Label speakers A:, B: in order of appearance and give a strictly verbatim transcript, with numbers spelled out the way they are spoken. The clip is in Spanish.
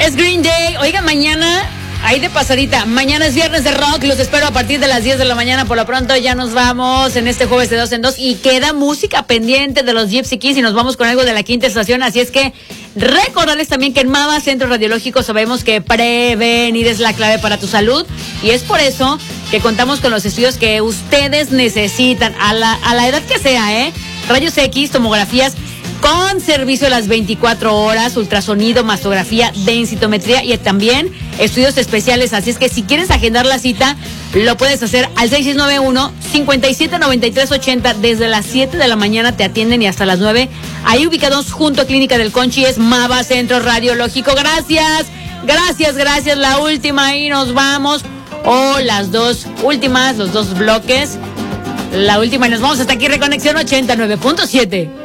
A: Es Green Day. Oiga, mañana, ahí de pasadita, mañana es viernes de rock. Los espero a partir de las diez de la mañana. Por lo pronto ya nos vamos en este jueves de dos en dos. Y queda música pendiente de los Gypsy Kings y nos vamos con algo de la quinta estación. Así es que recordarles también que en Mava Centro Radiológico sabemos que prevenir es la clave para tu salud. Y es por eso que contamos con los estudios que ustedes necesitan a la, a la edad que sea, ¿eh? Rayos X, tomografías con servicio las veinticuatro horas, ultrasonido, mastografía, densitometría y también estudios especiales. Así es que si quieres agendar la cita, lo puedes hacer al seis seis nueve uno, cinco siete nueve tres ocho cero. Desde las siete de la mañana te atienden y hasta las nueve. Ahí ubicados junto a Clínica del Conchi es Mava Centro Radiológico. Gracias, gracias, gracias. La última y nos vamos. O las dos últimas, los dos bloques. La última y nos vamos hasta aquí, Reconexión ochenta y nueve punto siete.